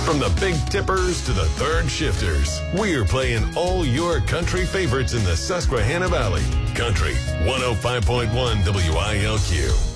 From the big tippers to the third shifters, we're playing all your country favorites in the Susquehanna Valley. Country 105.1 WILQ.